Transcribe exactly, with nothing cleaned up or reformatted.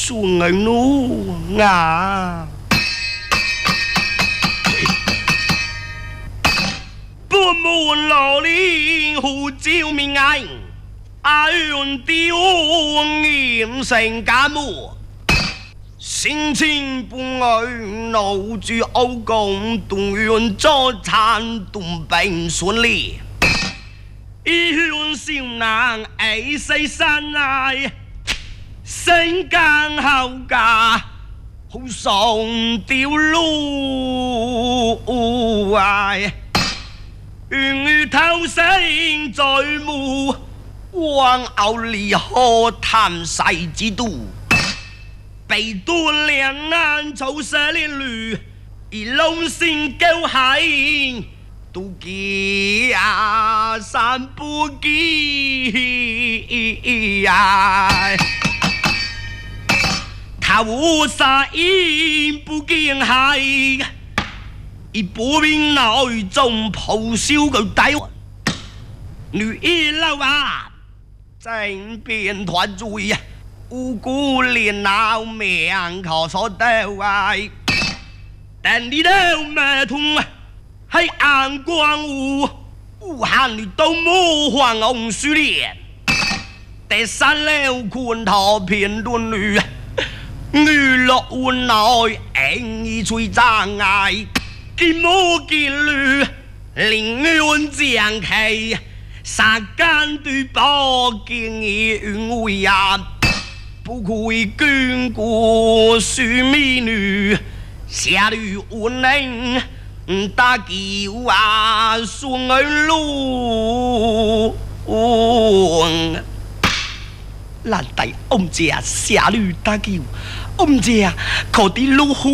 孙儿奴啊！本门老林呼救命哀，阿元的眼神感冒，心情不安，怒住欧公，动员作战，动兵顺利。一员少男爱世山来，身干好家，好上吊路哎。愿与偷生在目，往后离合谈世之度。被断两难走十年路，以龙心救海，渡家山不羁呀。他无杀因不见海。以步兵内中咆哮个大王，女一老啊，正变团罪，无辜连闹命可所得爱，但你都没痛，喺眼光无无限你都冇黄红书脸，第三了困头片段女，娱乐换内硬以吹障碍。金毛金驴，灵魂将开，杀干对宝剑以云为啊，不愧眷顾须美女，下女无能打救啊，孙儿路。咱大翁家下女打救，翁家可的路。